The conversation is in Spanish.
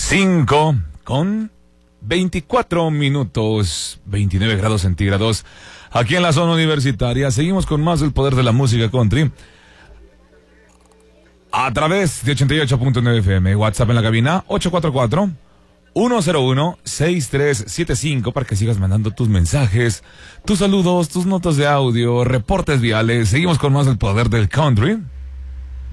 5 con 24 minutos, 29 grados centígrados, aquí en la zona universitaria. Seguimos con más del poder de la música country a través de 88.9 FM. WhatsApp en la cabina 844-101-6375 para que sigas mandando tus mensajes, tus saludos, tus notas de audio, reportes viales. Seguimos con más del poder del country.